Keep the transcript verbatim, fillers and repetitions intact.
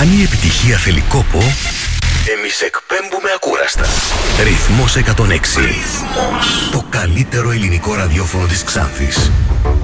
Αν η επιτυχία θέλει κόπο, εμείς εκπέμπουμε ακούραστα. Ρυθμός εκατόν έξι. Ρυθμός. Το καλύτερο ελληνικό ραδιόφωνο της Ξάνθης.